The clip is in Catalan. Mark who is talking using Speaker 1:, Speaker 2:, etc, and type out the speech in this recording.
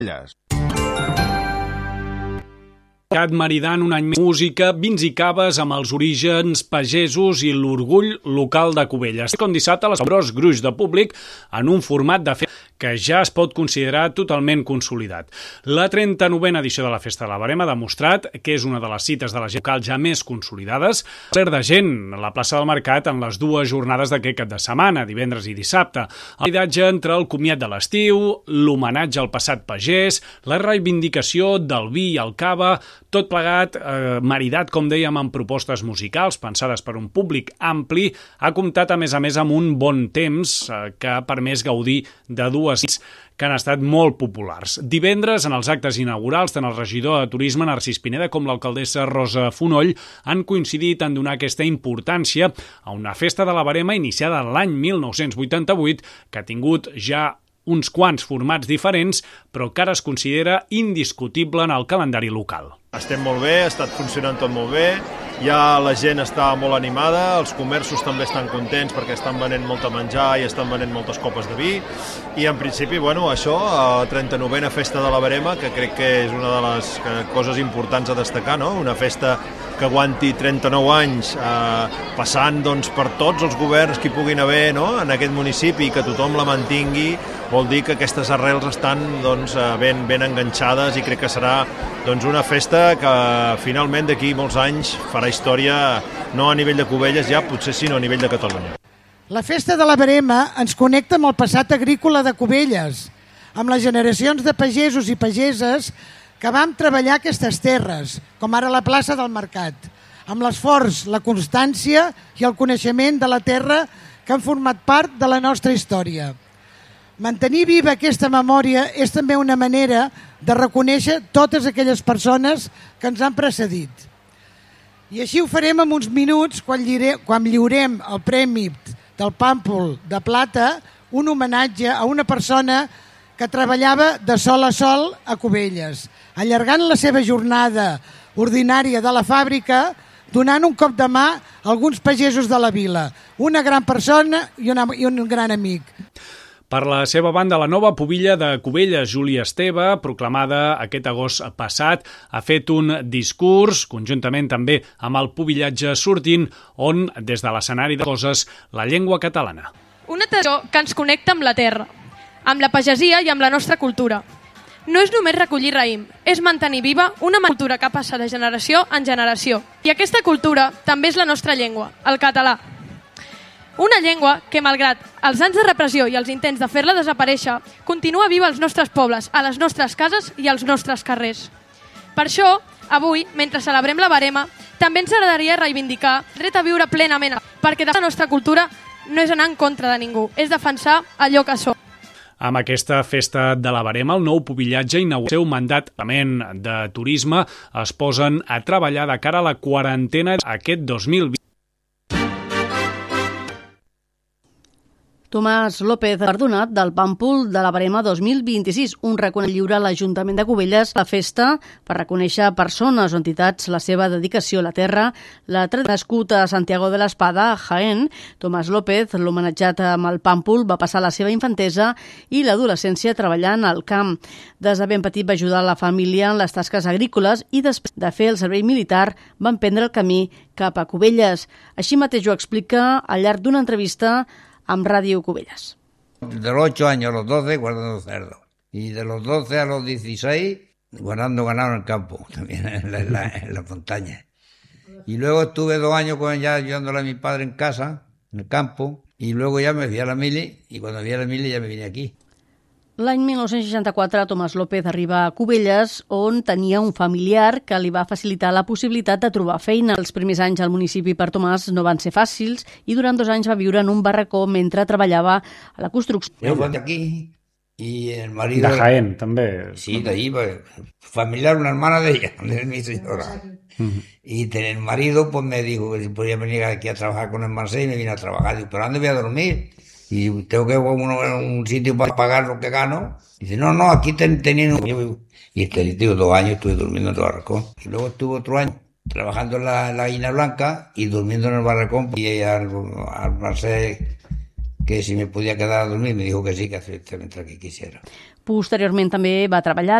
Speaker 1: Maridant un any més música, vins i caves amb els orígens pagesos i l'orgull local de Cubelles. Com dissabte, l'escabrós gruix de públic en un format de festa que ja es pot considerar totalment consolidat. La 39a edició de la Festa de la Verema ha demostrat que és una de les cites de la gent local ja més consolidades. Ple de gent a la plaça del Mercat en les dues jornades d'aquest cap de setmana, divendres i dissabte. El maridatge entre el comiat de l'estiu, l'homenatge al passat pagès, la reivindicació del vi i el cava, tot plegat, maridat, com dèiem, amb propostes musicals pensades per un públic ampli, ha comptat a més amb un bon temps que ha permès gaudir de dues nits que han estat molt populars. Divendres, en els actes inaugurals, tant el regidor de Turisme, Narcís Pineda, com l'alcaldessa Rosa Fonoll han coincidit en donar aquesta importància a una festa de la Verema iniciada l'any 1988, que ha tingut ja uns quants formats diferents, però que ara es considera indiscutible en el calendari local.
Speaker 2: Estem molt bé, ha estat funcionant tot molt bé, ja la gent està molt animada, els comerços també estan contents perquè estan venent molt a menjar i estan venent moltes copes de vi, i en principi, això, la 39a Festa de la Verema, que crec que és una de les coses importants a destacar, no? Una festa que aguanti 39 anys passant per tots els governs que hi puguin haver, no? En aquest municipi, i que tothom la mantingui, vol dir que aquestes arrels estan ben enganxades, i crec que serà una festa que finalment d'aquí molts anys farà història, no a nivell de Cubelles ja, potser sinó a nivell de Catalunya.
Speaker 3: La Festa de la Verema ens connecta amb el passat agrícola de Cubelles, amb les generacions de pagesos i pageses que vam treballar aquestes terres, com ara la plaça del Mercat, amb l'esforç, la constància i el coneixement de la terra que han format part de la nostra història. Mantenir viva aquesta memòria és també una manera de reconèixer totes aquelles persones que ens han precedit. I així ho farem en uns minuts quan lliurem el Premi del Pàmpol de Plata, un homenatge a una persona que treballava de sol a sol a Cubelles, allargant la seva jornada ordinària de la fàbrica, donant un cop de mà a alguns pagesos de la vila. Una gran persona i un gran amic.
Speaker 1: Per la seva banda, la nova pubilla de Cubelles, Júlia Esteve, proclamada aquest agost passat, ha fet un discurs, conjuntament també amb el pubillatge sortint, on, des de l'escenari de coses, la llengua catalana.
Speaker 4: Una tradició que ens connecta amb la terra, amb la pagesia i amb la nostra cultura. No és només recollir raïm, és mantenir viva una cultura que passa de generació en generació. I aquesta cultura també és la nostra llengua, el català. Una llengua que, malgrat els anys de repressió i els intents de fer-la desaparèixer, continua viva als nostres pobles, a les nostres cases i als nostres carrers. Per això, avui, mentre celebrem la Verema, també ens agradaria reivindicar el dret a viure plenament, perquè la nostra cultura no és anar en contra de ningú, és defensar allò que som.
Speaker 1: Amb aquesta festa de la Verema, el nou pubillatge inaugura el seu mandat de turisme. Es posen a treballar de cara a la quarantena aquest 2020.
Speaker 5: Tomàs López Perdonat del Pàmpol de la Verema 2026, un reconeixement lliure a l'Ajuntament de Cubelles, la festa per reconèixer persones o entitats la seva dedicació a la terra. Nascut a Santiago de l'Espada, a Jaén, Tomàs López, l'homenatjat amb el Pàmpol, va passar la seva infantesa i l'adolescència treballant al camp. Des de ben petit va ajudar la família en les tasques agrícoles i després de fer el servei militar va emprendre el camí cap a Cubelles. Així mateix ho explica al llarg d'una entrevista amb Ràdio Cubelles.
Speaker 6: De los 8 años a los 12 guardando cerdos y de los 12 a los 16 guardando ganado en el campo, también en la montaña. Y luego estuve 2 años ya ayudándole a mi padre en casa, en el campo, y luego ya me fui a la mili, y cuando fui a la mili ya me vine aquí.
Speaker 5: L'any 1964, Tomàs López arriba a Cubelles, on tenia un familiar que li va facilitar la possibilitat de trobar feina. Els primers anys al municipi per Tomàs no van ser fàcils i durant 2 anys va viure en un barracó mentre treballava a la construcció.
Speaker 6: Yo fui aquí y el marido...
Speaker 1: De Jaén, també.
Speaker 6: Sí, de allí, familiar, una hermana de ella, de mi señora. Y el marido pues me dijo que si podía venir aquí a trabajar con el Marseille, y me vine a trabajar. Digo, ¿pero dónde voy a dormir? Y tengo que ir a un sitio para pagar lo que gano. Y dice, no, aquí teniendo... Y digo, 2 años estuve durmiendo en el barracón. Y luego estuve otro año trabajando en la Gallina Blanca y durmiendo en el barracón. Y al Marseille, que si me podía quedar a dormir, me dijo que sí, que acepté mientras que quisiera.
Speaker 5: Posteriorment també va treballar